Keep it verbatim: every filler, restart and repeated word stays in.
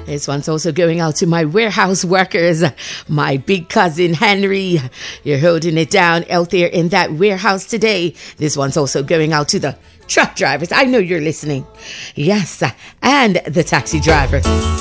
This one's also going out to my warehouse workers, my big cousin Henry. You're holding it down out there in that warehouse today. This one's also going out to the truck drivers. I know you're listening. Yes, and the taxi drivers.